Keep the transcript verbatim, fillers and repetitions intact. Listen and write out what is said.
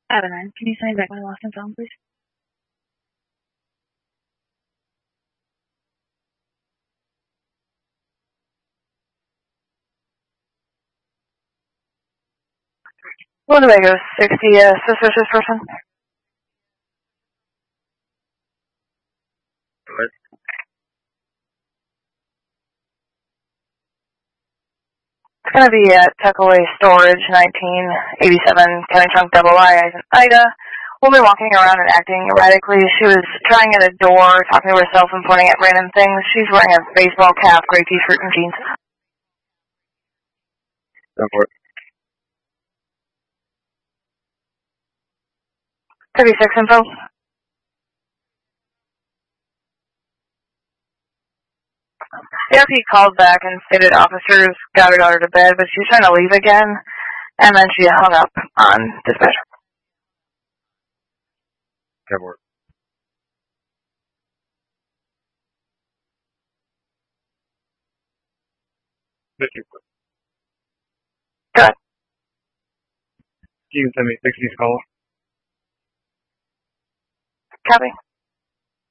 Adeline, can you send me back my lost and found, please? Winnebago, sixty, uh, suspicious person. What? It's gonna be at Tuckaway Storage, nineteen eighty-seven, County Trunk Double I, Ida. We'll be walking around and acting erratically. She was trying at a door, talking to herself and pointing at random things. She's wearing a baseball cap, gray t-shirt, and jeans. Go for it. thirty-six info. The R P called back and stated officers got her daughter to bed, but she was trying to leave again, and then she hung up on dispatch. Go for it. fifty. Go ahead. You can send me sixties call. Copy.